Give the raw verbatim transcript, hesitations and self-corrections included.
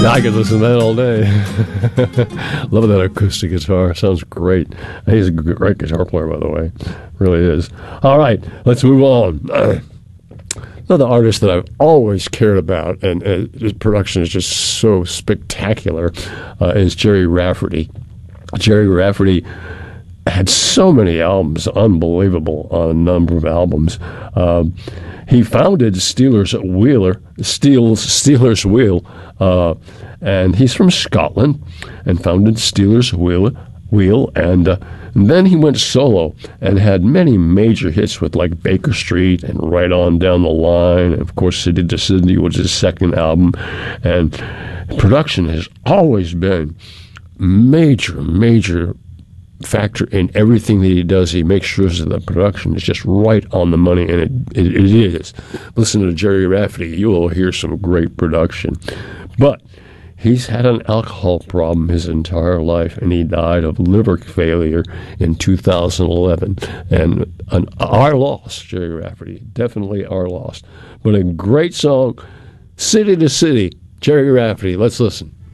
I could listen to that all day. Love that acoustic guitar. Sounds great. He's a great guitar player, by the way. Really is. All right, let's move on. Another artist that I've always cared about, and uh, his production is just so spectacular, uh, is Jerry Rafferty. Jerry Rafferty had so many albums, unbelievable on a number of albums. Uh, he founded Steelers Wheeler, Steel's Steelers Wheel, uh, and he's from Scotland, and founded Steelers Wheel, Wheel, and, uh, and then he went solo and had many major hits with like Baker Street and Right On Down the Line. And of course, City to Sydney was his second album, and production has always been major, major factor in everything that he does. He makes sure that the production is just right on the money, and it, it, it is. Listen to Jerry Rafferty, you will hear some great production. But he's had an alcohol problem his entire life, and he died of liver failure in two thousand eleven. And an, our loss, Jerry Rafferty, definitely our loss. But a great song, City to City, Jerry Rafferty. Let's listen.